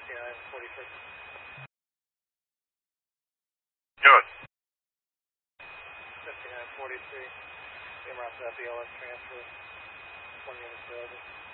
5943. Good. 5943. Imrock that BLS transfer. 1 unit available.